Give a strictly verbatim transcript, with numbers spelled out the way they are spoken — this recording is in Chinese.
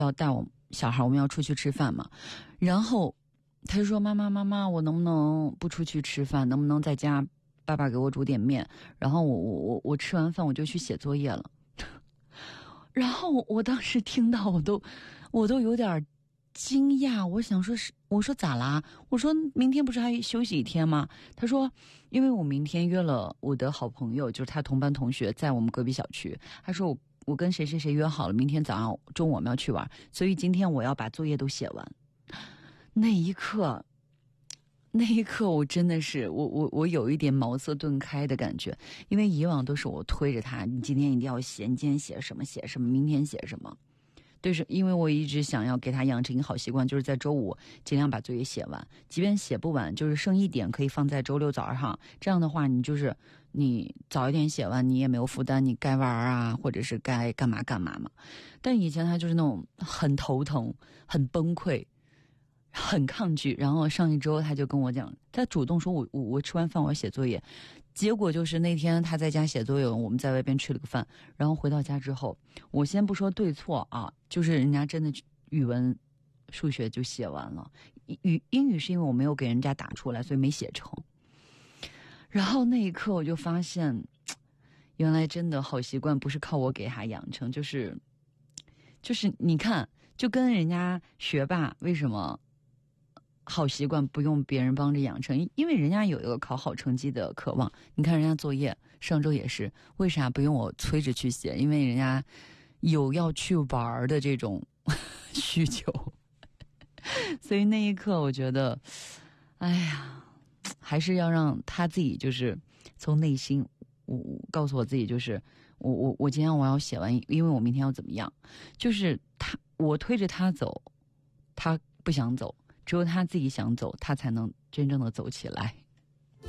要带我小孩，我们要出去吃饭嘛，然后他就说妈妈妈妈，我能不能不出去吃饭，能不能在家爸爸给我煮点面，然后我我我我吃完饭我就去写作业了。然后我当时听到我都我都有点惊讶，我想说是我说咋啦？我说明天不是还休息一天吗？他说因为我明天约了我的好朋友，就是他同班同学，在我们隔壁小区。他说我我跟谁谁谁约好了，明天早上中午我们要去玩，所以今天我要把作业都写完。那一刻，那一刻我真的是我我我有一点茅塞顿开的感觉，因为以往都是我推着他，你今天一定要写，你今天写什么写什么，明天写什么。对，是因为我一直想要给他养成一个好习惯，就是在周五尽量把作业写完，即便写不完，就是剩一点可以放在周六早上。这样的话，你就是你早一点写完，你也没有负担，你该玩啊，或者是该干嘛干嘛嘛。但以前他就是那种很头疼、很崩溃、很抗拒。然后上一周他就跟我讲，他主动说我我我吃完饭我要写作业。结果就是那天他在家写作业，我们在外边吃了个饭，然后回到家之后，我先不说对错啊，就是人家真的语文数学就写完了，语英语是因为我没有给人家打出来，所以没写成。然后那一刻我就发现，原来真的好习惯不是靠我给他养成，就是就是你看，就跟人家学霸为什么好习惯不用别人帮着养成，因为人家有一个考好成绩的渴望。你看人家作业上周也是，为啥不用我催着去写？因为人家有要去玩的这种需求。所以那一刻我觉得哎呀，还是要让他自己就是从内心我我告诉我自己，就是我我我今天我要写完，因为我明天要怎么样。就是他我推着他走，他不想走，只有他自己想走，他才能真正的走起来。